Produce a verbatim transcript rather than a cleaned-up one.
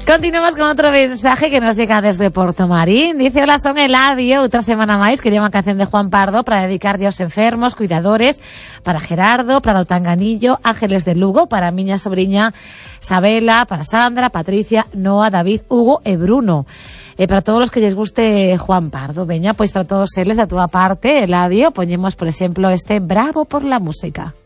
Continuamos con otro mensaje que nos llega desde Portomarín. Dice: hola, son Eladio, otra semana máis. Quería unha canción de Juan Pardo para dedicarlle aos enfermos, cuidadores, para Gerardo, para o Tanganillo, Ángeles de Lugo, para a miña sobriña Sabela, para Sandra, Patricia, Noa, David, Hugo e Bruno. E para todos os que lles guste Juan Pardo. Veña, pois para todos eles, da túa parte, Eladio, poñemos, por exemplo, este Bravo por la música.